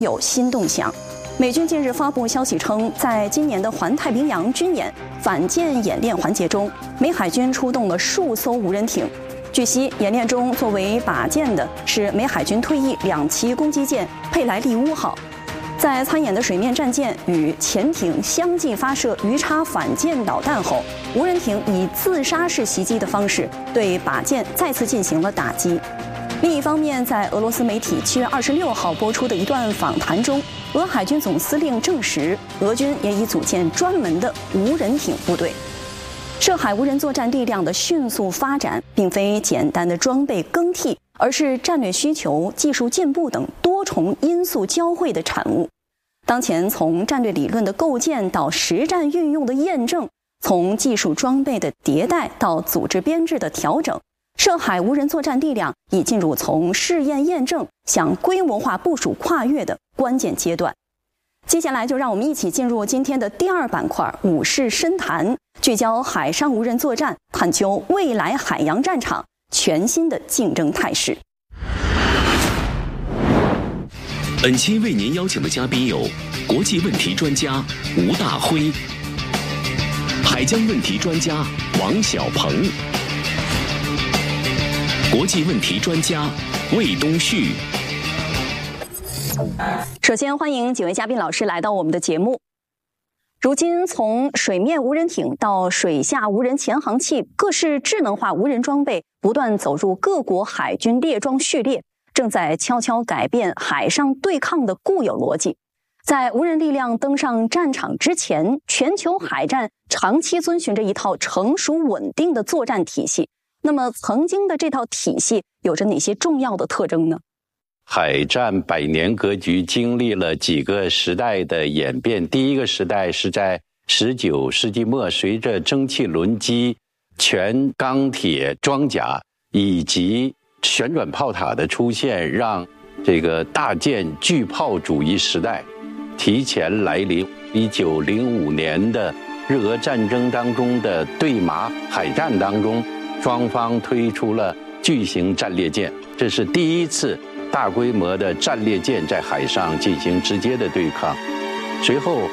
有新动向。美军近日发布消息称，在今年的环太平洋军演反舰演练环节中，美海军出动了数艘无人艇。据悉，演练中作为靶舰的是美海军退役2栖攻击舰佩莱利乌号。在参演的水面战舰与潜艇相继发射鱼叉反舰导弹后，无人艇以自杀式袭击的方式对靶舰再次进行了打击。另一方面，在俄罗斯媒体7月26号播出的一段访谈中，俄海军总司令证实，俄军也已组建专门的无人艇部队。涉海无人作战力量的迅速发展，并非简单的装备更替，而是战略需求、技术进步等多重因素交汇的产物。当前，从战略理论的构建到实战运用的验证，从技术装备的迭代到组织编制的调整，涉海无人作战力量已进入从试验验证向规模化部署跨越的关键阶段。接下来就让我们一起进入今天的第2板块武士深谈，聚焦海上无人作战，探究未来海洋战场全新的竞争态势。 本期为您邀请的嘉宾有国际问题专家吴大辉、海疆问题专家王小鹏、国际问题专家魏东旭。 首先欢迎几位嘉宾老师来到我们的节目。如今，从水面无人艇到水下无人潜航器，各式智能化无人装备不断走入各国海军列装序列，正在悄悄改变海上对抗的固有逻辑。在无人力量登上战场之前，全球海战长期遵循着一套成熟稳定的作战体系。那么，曾经的这套体系有着哪些重要的特征呢？ 海战100年格局经历了几个时代的演变。第一个时代是在19世纪末，随着蒸汽轮机、全钢铁装甲以及旋转炮塔的出现，让这个大舰巨炮主义时代提前来临。1905年的日俄战争当中的对马海战当中，双方推出了巨型战列舰，这是第一次大规模的战列舰在海上进行直接的对抗。随后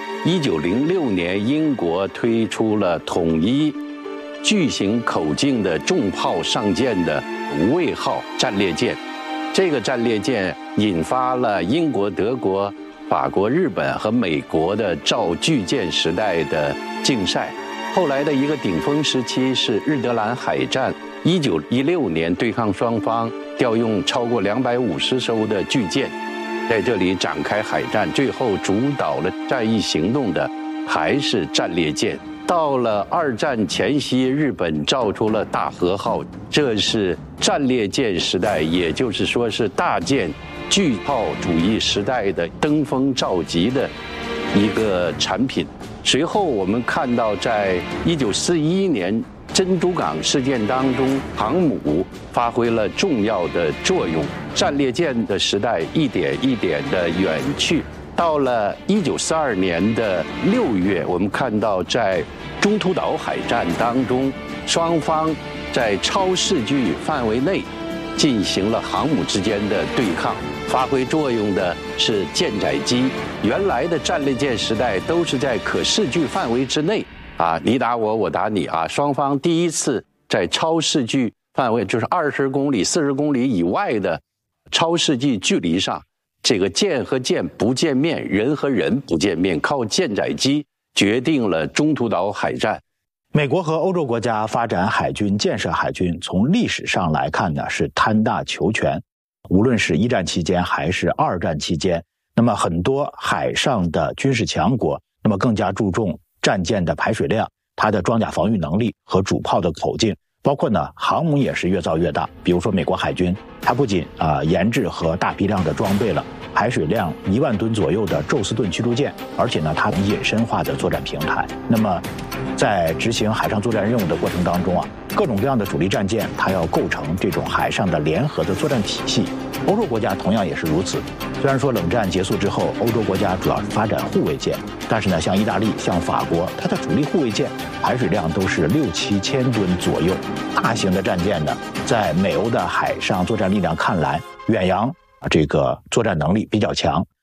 1906年英国推出了统一巨型口径的重炮上舰的无畏号战列舰，这个战列舰引发了英国、德国、法国、日本和美国的造巨舰时代的竞赛。后来的一个顶峰时期是日德兰海战，1916年对抗双方调用超过250艘的巨舰，在这里展开海战，最后主导了战役行动的还是战列舰。到了2战前夕，日本造出了大和号，这是战列舰时代，也就是说是大舰巨炮主义时代的登峰造极的一个产品。随后我们看到，在1941年珍珠港事件当中，航母发挥了重要的作用，战列舰的时代一点一点的远去。到了1942年的6月，我们看到在中途岛海战当中，双方在超视距范围内进行了航母之间的对抗，发挥作用的是舰载机。原来的战列舰时代都是在可视距范围之内啊，你打我，我打你啊，双方第一次在超视距范围，就是20公里、40公里以外的超视距距离上，这个舰和舰不见面，人和人不见面，靠舰载机决定了中途岛海战。 美国和欧洲国家发展海军、建设海军，从历史上来看呢，是贪大求全。无论是1战期间还是2战期间，那么很多海上的军事强国，那么更加注重战舰的排水量、它的装甲防御能力和主炮的口径，包括呢航母也是越造越大。比如说美国海军，它不仅研制和大批量的装备了排水量1万吨左右的宙斯盾驱逐舰，而且呢它引申化的作战平台。那么在执行海上作战任务的过程当中各种各样的主力战舰，它要构成这种海上的联合的作战体系。欧洲国家同样也是如此。虽然说冷战结束之后，欧洲国家主要是发展护卫舰，但是呢，像意大利、像法国，它的主力护卫舰排水量都是6-7千吨左右。大型的战舰呢，在美欧的海上作战力量看来，远洋这个作战能力比较强。